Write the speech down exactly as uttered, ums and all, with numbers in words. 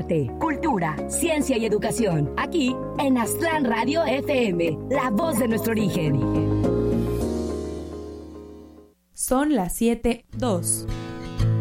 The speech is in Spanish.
arte, cultura, ciencia y educación. Aquí en Aztlán Radio F M, la voz de nuestro origen. Son las siete dos.